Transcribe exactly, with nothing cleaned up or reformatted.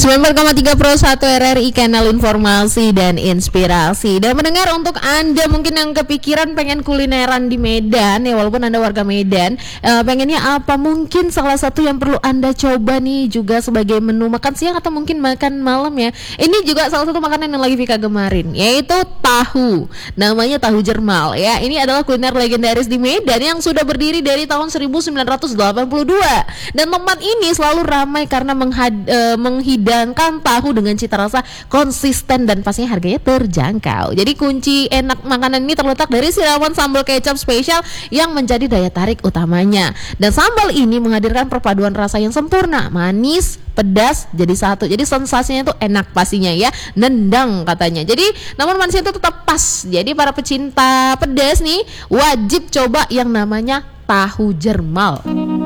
sembilan puluh empat koma tiga Pro satu R R I, kanal informasi dan inspirasi. Dan mendengar, untuk Anda mungkin yang kepikiran pengen kulineran di Medan ya, walaupun Anda warga Medan, uh, pengennya apa? Mungkin salah satu yang perlu Anda coba nih juga sebagai menu makan siang atau mungkin makan malam ya. Ini juga salah satu makanan yang lagi Vika gemarin, yaitu tahu. Namanya tahu jermal ya. Ini adalah kuliner legendaris di Medan yang sudah berdiri dari tahun seribu sembilan ratus delapan puluh dua. Dan tempat ini selalu ramai karena menghad, uh, menghidangkan tahu dengan cita rasa konsisten dan pastinya harganya terjangkau. Jadi kunci enak makanan ini terletak dari siraman sambal kecap spesial yang menjadi daya tarik utamanya. Dan sambal ini menghadirkan perpaduan rasa yang sempurna, manis, pedas jadi satu. Jadi sensasinya itu enak pastinya ya, nendang katanya. Jadi namun manisnya itu tetap pas. Jadi para pecinta pedas nih wajib coba yang namanya tahu jermal.